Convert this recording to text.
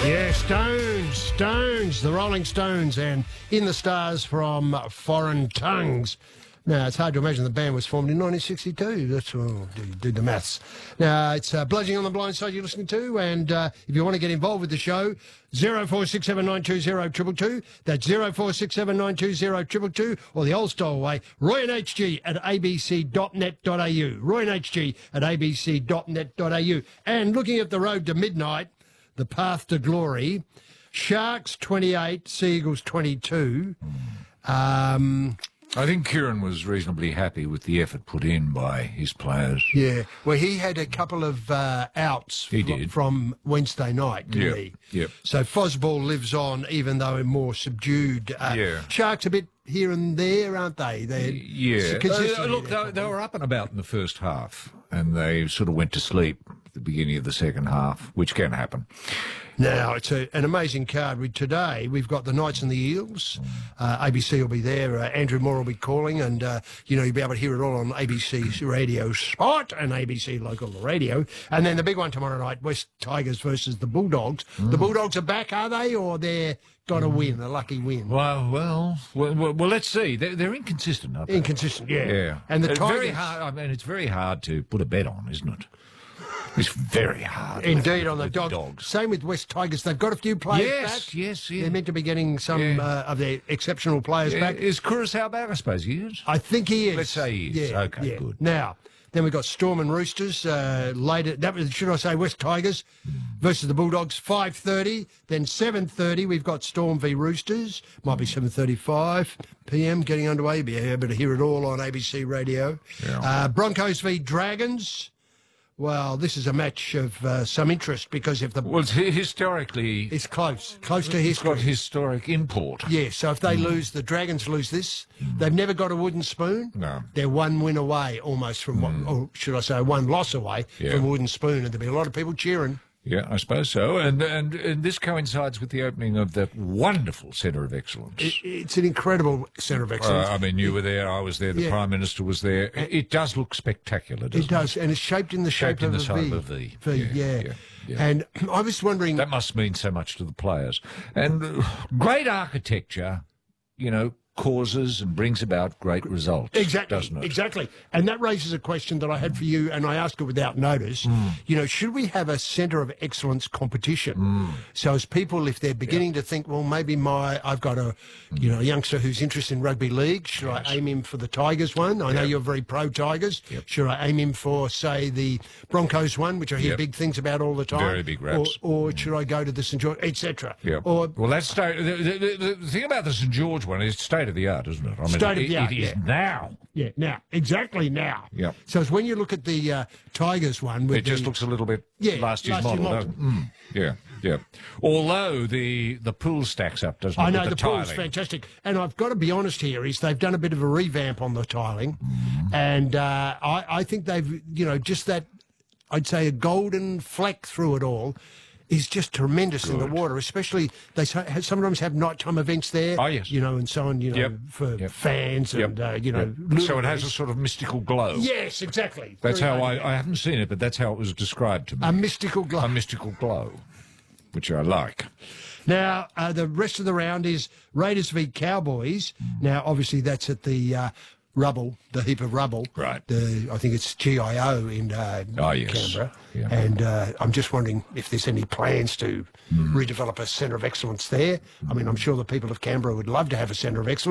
Yeah, Stones, the Rolling Stones, and In the Stars from Foreign Tongues. Now, it's hard to imagine the band was formed in 1962. That's do the maths. Now, it's Bludgeoning on the Blind Side you're listening to, and if you want to get involved with the show, 0467920222. That's 0467920222, or the old style way, royanhg at abc.net.au. royanhg at abc.net.au. And looking at the road to midnight, the path to glory, Sharks 28, Seagulls 22. I think Kieran was reasonably happy with the effort put in by his players. Yeah, well, he had a couple of outs from Wednesday night, didn't he? Yep. So Fosball lives on, even though in more subdued. Sharks a bit here and there, aren't they? Look, they were up and about in the first half, and they sort of went to sleep at the beginning of the second half, which can happen. Now, it's an amazing card. Today, we've got the Knights and the Eels. ABC will be there. Andrew Moore will be calling, and, you'll be able to hear it all on ABC Radio Sport and ABC Local Radio. And then the big one tomorrow night, West Tigers versus the Bulldogs. The Bulldogs are back, are they, or they're got a win, a lucky win? Well, let's see. They're inconsistent, aren't they? Inconsistent, yeah. And the Tigers... it's very hard to put a bet on, isn't it? It's very hard. Indeed, on the Dogs. Same with West Tigers. They've got a few players back. Yes. They're meant to be getting some of their exceptional players back. Is Curaçao back? I suppose he is. I think he is. Let's say he is. Okay, good. Now, then we've got Storm and Roosters later. Should I say West Tigers versus the Bulldogs, 5:30. Then 7:30, we've got Storm v Roosters. Might be 7:35 p.m. getting underway. You'll be able to hear it all on ABC Radio. Yeah. Broncos v Dragons. Well, this is a match of some interest because if the... Well, historically... It's close to history. It's got historic import. Yeah, so if they lose, the Dragons lose this, they've never got a wooden spoon. No. They're one win away almost from, or should I say one loss away from a wooden spoon, and there'll be a lot of people cheering. Yeah, I suppose so. And this coincides with the opening of that wonderful Centre of Excellence. It's an incredible Centre of Excellence. You were there, I was there, the Prime Minister was there. It does look spectacular, doesn't it? It does, and it's shaped in the shape of a V. Yeah. And I was wondering... That must mean so much to the players. And great architecture, causes and brings about great results, doesn't it? Exactly. And that raises a question that I had for you, and I asked it without notice. Should we have a Centre of Excellence competition? So as people, if they're beginning to think, well, maybe I've got a youngster who's interested in rugby league, should I aim him for the Tigers one? I know you're very pro-Tigers. Should I aim him for, say, the Broncos one, which I hear big things about all the time? Very big raps. Or should I go to the St George, etc.? Well, that's the thing about the St George one is state of the art, isn't it? State of the art, it is now. Yeah, now. Exactly now. Yeah. So it's when you look at the Tigers one... It just looks a little bit last year's model, doesn't it? Yeah. Although the pool stacks up, doesn't it? I know, the tiling. pool's fantastic. And I've got to be honest here, is they've done a bit of a revamp on the tiling. And I think they've, just that, I'd say a golden fleck through it all, is just tremendous in the water, especially they sometimes have nighttime events there. Oh, yes. And so on, for fans and, So it has a sort of mystical glow. Yes, exactly. That's how I haven't seen it, but that's how it was described to me. A mystical glow. A mystical glow, which I like. Now, the rest of the round is Raiders v Cowboys. Now, obviously, that's at the... rubble, the heap of rubble. Right. I think it's GIO in Canberra. Yeah. And I'm just wondering if there's any plans to redevelop a Centre of Excellence there. I mean, I'm sure the people of Canberra would love to have a Centre of Excellence.